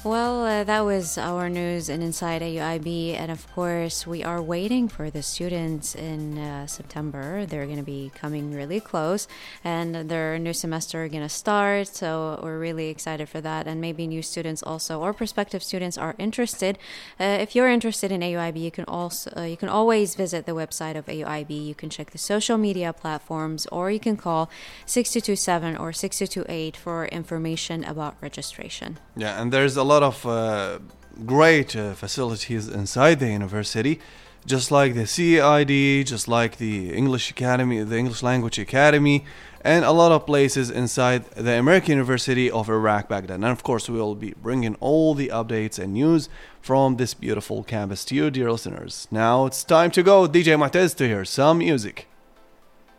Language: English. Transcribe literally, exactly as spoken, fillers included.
Well, uh, that was our news in Inside A U I B, and of course, we are waiting for the students in uh, September. They're going to be coming really close, and their new semester going to start. So we're really excited for that, and maybe new students also or prospective students are interested. Uh, if you're interested in A U I B, you can also uh, you can always visit the website of A U I B. You can check the social media platforms, or you can call six two two seven or six two two eight for information about registration. Yeah, and there's a lot of uh, great uh, facilities inside the university, just like the C I D, just like the English Academy, the English Language Academy, and a lot of places inside the American University of Iraq, Baghdad. And of course, we will be bringing all the updates and news from this beautiful campus to you, dear listeners. Now it's time to go, D J Matez, to hear some music.